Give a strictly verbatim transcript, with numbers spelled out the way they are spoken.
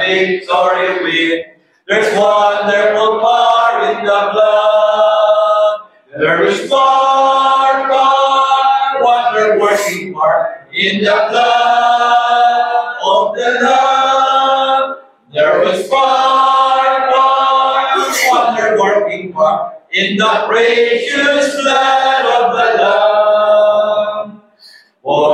victory win. There's wonderful power in the blood. There is far, far, wonder working power in the blood of the Lamb. There is far, far, wonder working power in the precious blood of the Lamb. For